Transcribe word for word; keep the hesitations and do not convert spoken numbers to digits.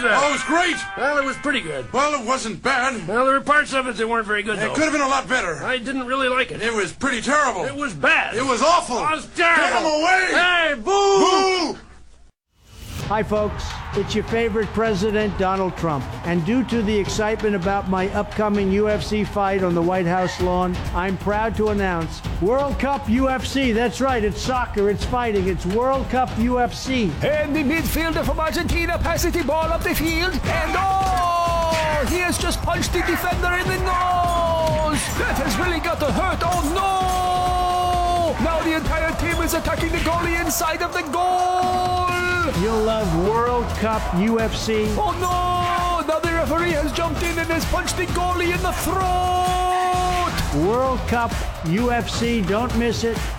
that? Oh, it was great. Well, it was pretty good. Well, it wasn't bad. Well, there were parts of it that weren't very good, It though. could have been a lot better. I didn't really like it. It was pretty terrible. It was bad. It was awful. It was terrible. Get him away. Hey, boo! Boo! Hi, folks. It's your favorite president, Donald Trump. And due to the excitement about my upcoming U F C fight on the White House lawn, I'm proud to announce World Cup U F C. That's right, it's soccer, it's fighting, it's World Cup U F C. And the midfielder from Argentina passes the ball up the field, and oh! He has just punched the defender in the nose! That has really got to hurt, oh no! Now the entire team is attacking the goalie inside of the goal! You'll love World Cup U F C. Oh no! Now the referee has jumped in and has punched the goalie in the throat! World Cup U F C, don't miss it.